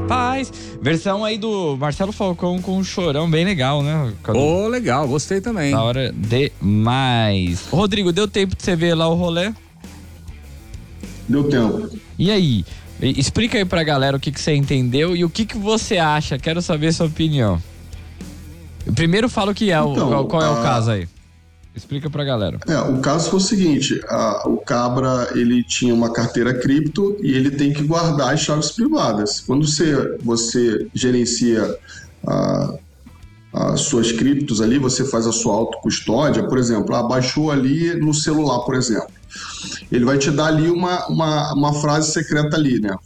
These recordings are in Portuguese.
Rapaz, versão aí do Marcelo Falcão com um Chorão, bem legal, né? Legal, gostei também. Da hora demais. Rodrigo, deu tempo de você ver lá o rolê? Deu tempo. E aí? Explica aí pra galera o que você entendeu e o que você acha. Quero saber sua opinião. Eu primeiro falo que é qual é o caso aí. Explica pra galera. O caso foi o seguinte, o Cabra, ele tinha uma carteira cripto e ele tem que guardar as chaves privadas. Quando você gerencia as suas criptos ali, você faz a sua autocustódia, por exemplo, baixou ali no celular, por exemplo. Ele vai te dar ali uma frase secreta ali, né?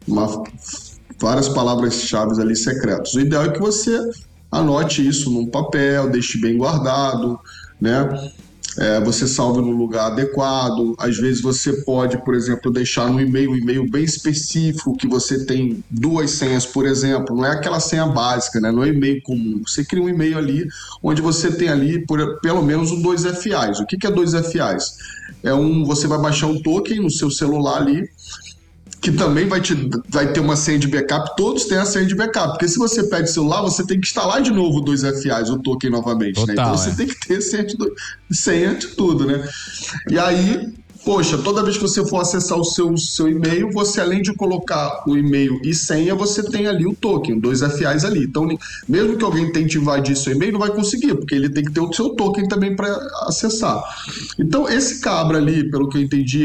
Várias palavras-chave ali secretas. O ideal é que você anote isso num papel, deixe bem guardado, né? Você salve no lugar adequado. Às vezes você pode, por exemplo, deixar no e-mail um e-mail bem específico, que você tem 2 senhas, por exemplo. Não é aquela senha básica, né? Não é e-mail comum. Você cria um e-mail ali, onde você tem ali pelo menos um 2FAs. O que é 2FAs? Você vai baixar um token no seu celular ali, que também vai ter uma senha de backup. Todos têm a senha de backup, porque se você pede celular, você tem que instalar de novo o 2FAs, o token novamente. Total, né? Então você tem que ter senha de tudo, né? E aí, poxa, toda vez que você for acessar o seu e-mail, você, além de colocar o e-mail e senha, você tem ali o token, 2FAs ali. Então, mesmo que alguém tente invadir seu e-mail, não vai conseguir, porque ele tem que ter o seu token também para acessar. Então, esse Cabra ali, pelo que eu entendi,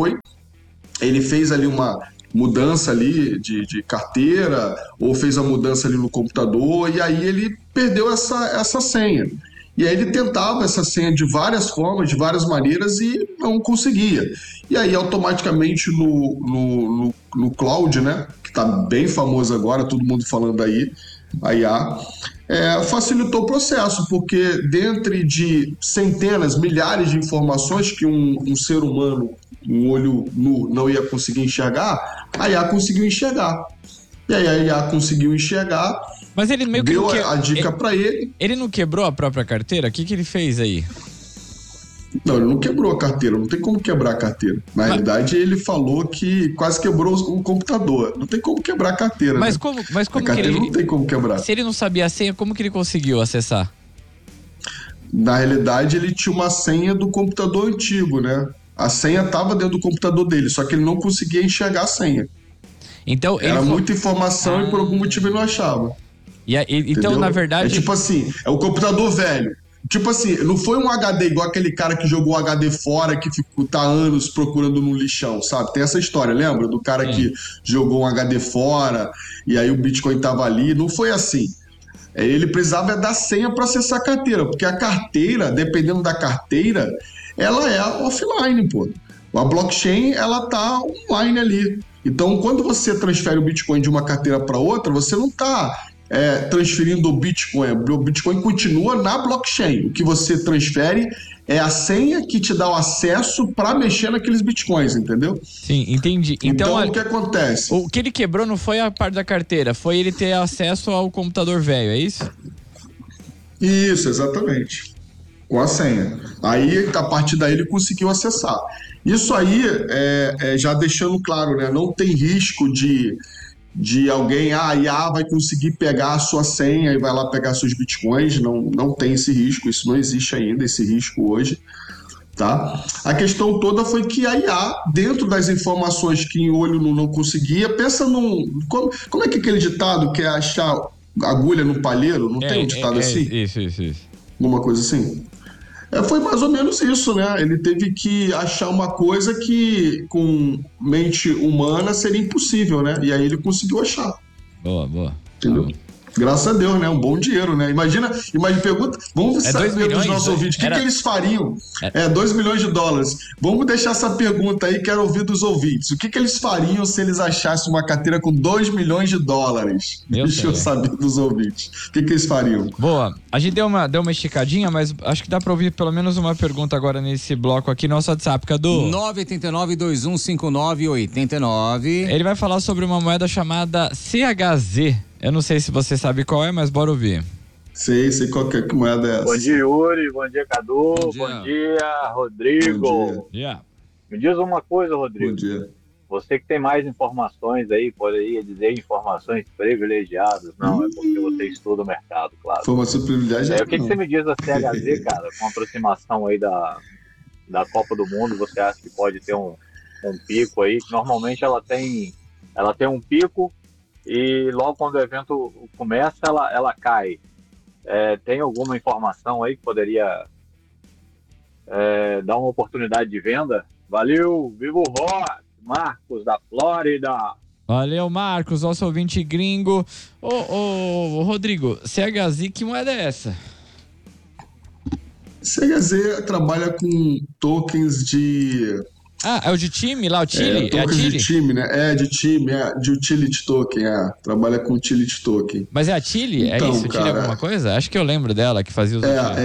ele fez ali uma mudança ali de carteira, ou fez a mudança ali no computador, e aí ele perdeu essa senha. E aí ele tentava essa senha de várias formas, de várias maneiras, e não conseguia. E aí, automaticamente, no cloud, né, que está bem famoso agora, todo mundo falando aí, a IA, facilitou o processo, porque dentre de centenas, milhares de informações que um ser humano, um olho nu, não ia conseguir enxergar, a IA conseguiu enxergar. E aí a IA conseguiu enxergar, mas ele meio que deu a dica para ele. Ele não quebrou a própria carteira? O que ele fez aí? Não, ele não quebrou a carteira, não tem como quebrar a carteira. Na realidade, ele falou que quase quebrou o computador. Não tem como quebrar a carteira, mas né? como a carteira que ele... não tem como quebrar. Se ele não sabia a senha, como que ele conseguiu acessar? Na realidade, ele tinha uma senha do computador antigo, né? A senha estava dentro do computador dele, só que ele não conseguia enxergar a senha. Então, era muita informação e por algum motivo ele não achava. Então, na verdade... É tipo assim, é o computador velho. Tipo assim, não foi um HD igual aquele cara que jogou o HD fora, que tá anos procurando no lixão, sabe? Tem essa história, lembra? Do cara que jogou um HD fora e aí o Bitcoin tava ali. Não foi assim. Ele precisava da senha para acessar a carteira, porque a carteira, dependendo da carteira, ela é offline, pô. A blockchain, ela tá online ali. Então, quando você transfere o Bitcoin de uma carteira para outra, você não tá transferindo o Bitcoin. O Bitcoin continua na blockchain. O que você transfere é a senha que te dá o acesso para mexer naqueles Bitcoins, entendeu? Sim, entendi. Então o que acontece? O que ele quebrou não foi a parte da carteira, foi ele ter acesso ao computador velho, é isso? Isso, exatamente. Com a senha. Aí, a partir daí, ele conseguiu acessar. Isso aí, já deixando claro, né? Não tem risco de alguém, a IA vai conseguir pegar a sua senha e vai lá pegar seus bitcoins. Não tem esse risco, isso não existe ainda, esse risco hoje. Tá? A questão toda foi que a IA, dentro das informações que em olho não conseguia, pensa num... Como é que aquele ditado que é achar agulha no palheiro? Não tem um ditado assim? Isso. Alguma coisa assim? Foi mais ou menos isso, né? Ele teve que achar uma coisa que com mente humana seria impossível, né? E aí ele conseguiu achar. Boa. Entendeu? Graças a Deus, né? Um bom dinheiro, né? Imagina, pergunta, vamos saber dos nossos ouvintes, o que eles fariam? 2 milhões de dólares. Vamos deixar essa pergunta aí, quero ouvir dos ouvintes. O que eles fariam se eles achassem uma carteira com 2 milhões de dólares? Deixa eu saber dos ouvintes. O que eles fariam? Boa. A gente deu uma esticadinha, mas acho que dá pra ouvir pelo menos uma pergunta agora nesse bloco aqui, nosso WhatsApp, Cadu. 989-2159-89. Ele vai falar sobre uma moeda chamada CHZ. Eu não sei se você sabe qual é, mas bora ouvir. Sei qual que moeda é essa. Bom dia, Yuri. Bom dia, Cadu. Bom dia, Rodrigo. Bom dia. Me diz uma coisa, Rodrigo. Bom dia. você que tem mais informações aí, poderia dizer informações privilegiadas. Não, é porque você estuda o mercado, claro. Informação privilegiada. O que você me diz da CHZ, cara, com a aproximação aí da Copa do Mundo, você acha que pode ter um pico aí? Normalmente ela tem um pico e logo quando o evento começa, ela cai. Tem alguma informação aí que poderia dar uma oportunidade de venda? Valeu, viva o rock, Marcos da Flórida. Valeu, Marcos, nosso ouvinte gringo. Ô, Rodrigo, CHZ, que moeda é essa? CHZ trabalha com tokens de... É o de time lá, o Chile? Tokens a Chile? de time, né? De time, de utility token, Trabalha com utility token. Mas é a Chile? Então, é isso? cara, Chile alguma coisa? Acho que eu lembro dela, que fazia os...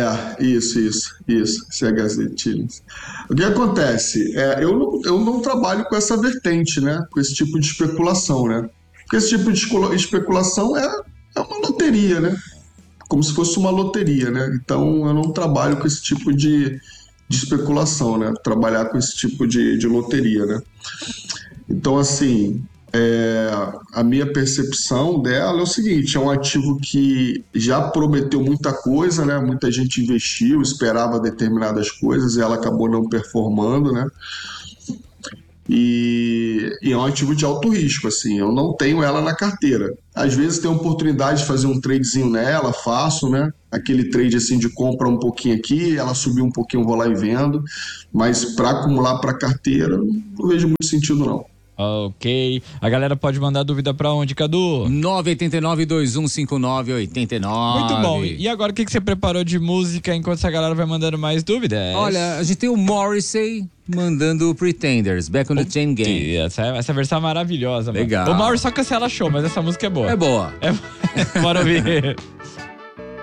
Isso, CHZ Chile. O que acontece? Eu não trabalho com essa vertente, né? Com esse tipo de especulação, né? Porque esse tipo de especulação é uma loteria, né? Como se fosse uma loteria, né? Então eu não trabalho com esse tipo de especulação, né? Trabalhar com esse tipo de loteria, né? Então, assim, a minha percepção dela é o seguinte: é um ativo que já prometeu muita coisa, né? Muita gente investiu, esperava determinadas coisas e ela acabou não performando, né? E é um ativo de alto risco, assim, eu não tenho ela na carteira. Às vezes tem a oportunidade de fazer um tradezinho nela, faço, né? Aquele trade assim de compra um pouquinho aqui, ela subir um pouquinho, eu vou lá e vendo. Mas para acumular para carteira, não vejo muito sentido, não. Ok. A galera pode mandar dúvida pra onde, Cadu? 989-2159-89. Muito bom. E agora, o que você preparou de música enquanto essa galera vai mandando mais dúvidas? Olha, a gente tem o Morrissey mandando Pretenders, Back on the Chain Gang. Essa versão é maravilhosa, mano. Legal. O Mauro só cancela show, mas essa música é boa. É boa. Bora ouvir.